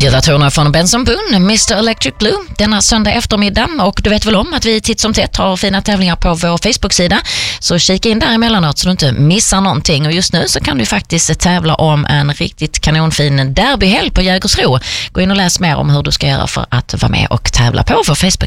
Gitarrtoner från Benson Boone, Mr. Electric Blue, denna söndag eftermiddag. Och du vet väl om att vi titt som tätt har fina tävlingar på vår Facebook-sida. Så kika in där emellanåt så du inte missar någonting. Och just nu så kan du faktiskt tävla om en riktigt kanonfin derbyhelg på Jägersro. Gå in och läs mer om hur du ska göra för att vara med och tävla på vår Facebook-sida.